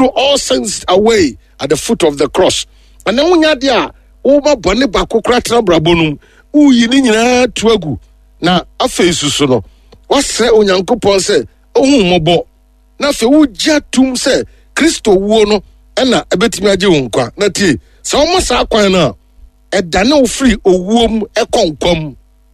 throw all sins away at the foot of the cross. And then when you're there, Oba Bonne Bakokratra Brabonum, Uyi Nina Tuagu, na afeisu so no. Wase Onyankopon se, Mobo. Na fe uja tum se, Kristo wuo no, ena ebetimi agye wo nkwa. Na tie, sa omo sa akwan na, edane wo free owuom ekonkom.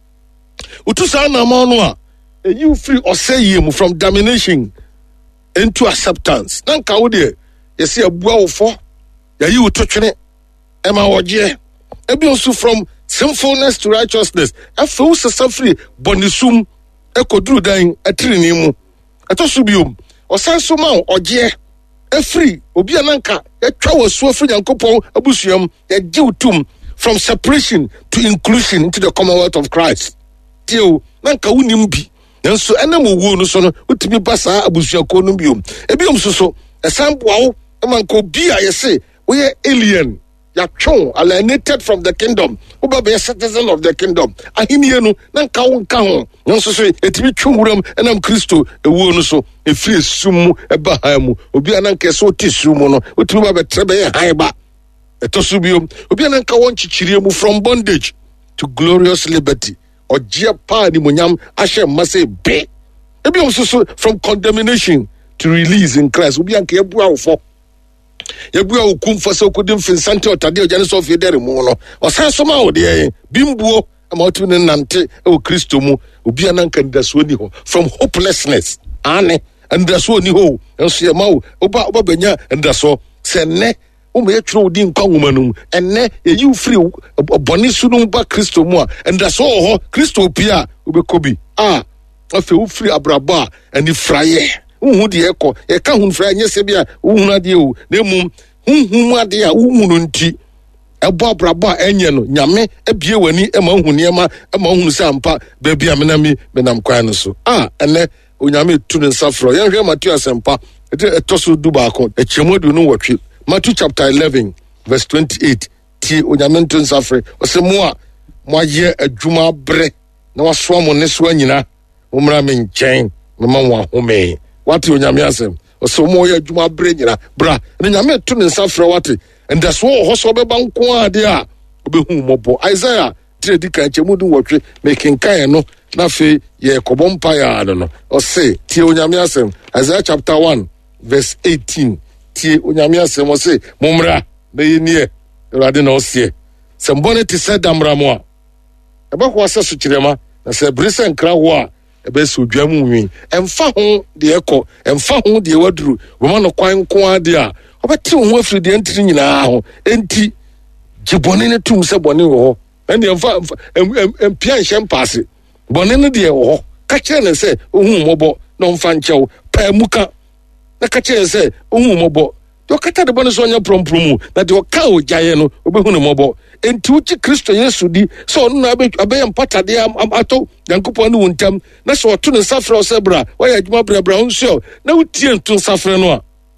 Utu sa na ma no a, you free oseyem from domination into acceptance. Nanka wo de, yesi abua wo fo, ya yi utotwene, ema wogye. Ebi also from sinfulness to righteousness. Afa wo sesa free bonisum ekoduru dan atrini mu. Atoso biom, osan so ma ogye. Free obi ananka yatwa wasu afri Nyankopon abusuam yagye utum from separation to inclusion into the commonwealth of Christ. Tio nanka wunim bi nanso enam owu no so no utimi basa abusuako no biom ebiom so esamboa wo emanka obi a yese we alien yatwon alienated from the kingdom oba be citizen of the kingdom ahiniye no nanka wo nka ho nanso so etimi twuram enam Kristo ewu no so efiri sum eba hamu obi ananka so tisum no utimi ba betrebe haiba etosubium obi ananka won chichire mu from bondage to glorious liberty ogia pa ni monyam ahye mase be ebiom so from condemnation to release in Christ obi anka ebua wo fo yebua okum fase okodim finsante otade ojane so federe mu no osan so ma ode bimbuo ama otu ne nante e Kristo mu obi ananka ndaso ni ho from hopelessness ane ndaso ni ho enso ye ma oba benya ndaso se ne ume yetro odi nkwa ngumanum enne ye free boni sunum ba Kristo mu a ndaso ho Kristo pia obekobi afi u free abraba ani fraye uhu de ekọ e ka hun fraye nyese bia uhu na de o na mum hu ade a uhu no nti ebo abraba enye no nyame ebie wani ema hu niema ema hu sampa ba bia menami benam kwan no so enne onyame tu ne nsafro ye hwe Matthew asempa etoso du ba ko echemadu no wotwe Matthew chapter 11 verse 28 ti onyame tu nsafre ose mo aye adwuma bre na waso mo ne so anyina umra me nchen me ma wo ahome wati onyame asem ose mo aye adwuma bre nyina bra ne nyame tu ne nsafre wati ndaso ho so beba nko ade a obehu mobo Isaiah tire kan chemudu wotwe making kan no na fe ye kobompa ya no ose ti onyame asem Isaiah chapter 1 verse 18 ti onyame asem ose momra be yenie erade na ose sembone ti se damra mo a eba ko ase so kirema na se brese nkra ho a ebe so dwamu wi emfa ho de ekọ emfa ho de waduru wo ma no kwan nko ade a obeti ho afiri de ntiri nyina ho enti gibone ne tum se bone ho ene emfa empia nhempase bone ne de ho ka kire ne se ohu mobo no mfa nchew pa muka na ka kire se ohu mobo do kata de bone so nya prompromu na de o ka o jaye no obehu ne mobo enti uchi Kristo Yesu di so no abe mpatade ato Yankopon ne wontam na so to ne safra o sebra wa ya adwuma bra unso na utie nto safra no a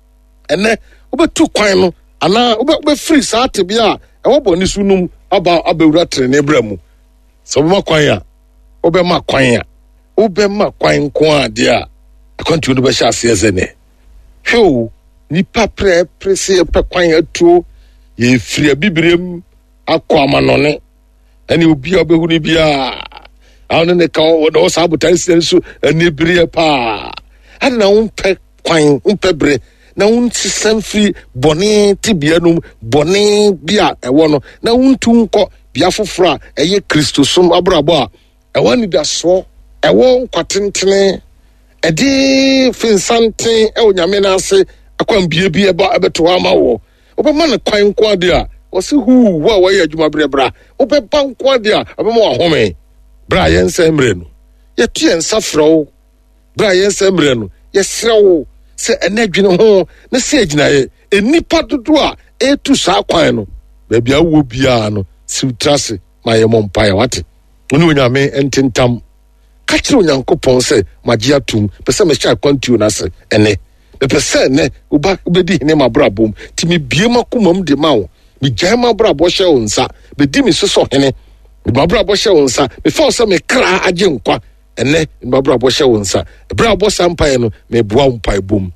ene obetu kwan no ana obe free saate bia e wo boni sunum abawura trene bra mu so be makwan ya obe ma kwan nko ade a akontu no be sha ase ezene hwo ni prese pe kwan atuo ye free abibirem akọ amanone eni obi obehu ni bia awon ne ka o sabotan senso eni bire pa ana unpe kwan unpe bre na unti semfri boni tibianum boni bia ewo no na untu nko bia foforo a eye Kristo som abrabo a ewo ni da so ewo nkwatentene edi finsante e onyame na ase akwan bie ba ebeto ama wo obema ne kwan nko ade a osi hu wa ye adwuma brebra obeba nko ade a obema wa home bra yense mre no ye tu yensa frɛw bra yense mre no ye srew se enadwene ho na se agina ye enipa dodo a etu sa kwan no ba bia wo bia no siutrase ma ye mompa ya wate oni onyame ententam ka kire Onyankopon se magye atum pese me sha kwantu na se ene pese ne ubedi ne mabrabom ti me bie makomam de mawo mi jama brabo hye onsa be di mi so hene mi brabo hye onsa me fa so me kra agye nkwa ene mi brabo hye onsa brabo sampa no me boa mpa bom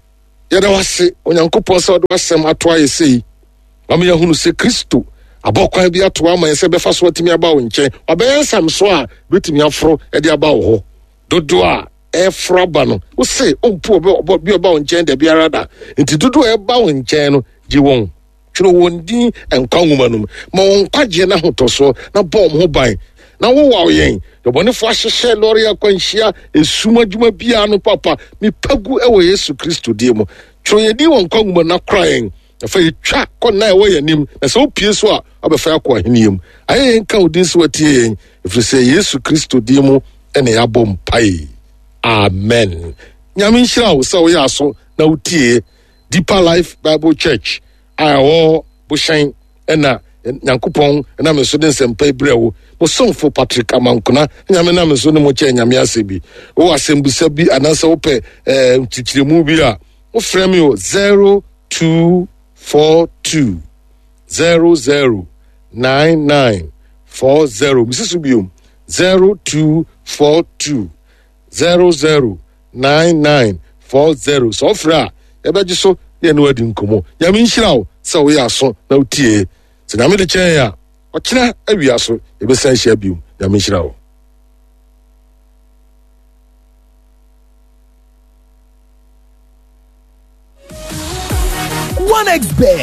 yɛda wase onyankopɔn sɛ ɔde wasɛm ato ayɛ sei wama yɛhunu sɛ Kristo abɔ kwan bi ato ama yɛ sɛ bɛfa so atumi aba wo nkyɛn wabɛyɛ nsam so a bɛtumi aforo de aba wo hɔ dodo a ɛforo aba no wo se ɔmpu bi ɔba wo nkyɛn da biara da nti dodo a ɛba wo nkyɛn no gye wɔn twerɛ wɔn din nkwa nwoma no mu ma wɔn nkwagyeɛ no ahotɔsoɔ na bɔ ɔm ho ban na wowaw yɛn dɔbɔnefoɔ ahyehyɛ lɔre akwanhyia esum adwuma biara no papa mepagu ɛwɔ Yesu Kristo din mu twerɛ yɛn din wɔ nkwa nwoma na kora yɛn afa yɛtwa kɔna ɛwɔ yɛn anim na sɛ wopie so a wabɛfa akɔ aheniam ayɛ yɛn ka wo din so watie yɛn ɛfiri sɛ Yesu Kristo din mu ɛne yɛabɔ mpae amen nyame nhyira wo sɛ woyɛ aso na wotie Deeper Life Bible Church a ɛwɔ Bohyɛn ɛna nyankopɔn ɛna me so de nsɛmpa brɛ wo mo somfo Patrick Amankona nyame na me so ne mo kyɛ nyame asɛ bi wo asɛmbisa bi anaasɛ wopɛ nkyirikyiremu bi a wo frɛ me o 0242 009940 misisu biom 0242 009940 so ofra ebegye so ye no adi nkomo nyame nhyira wo sɛ wo yɛ aso na wotie sɛ nyame de kyɛn ya ɔkyena awia so ebesan hyia biom nyame nhyira wo 1xBet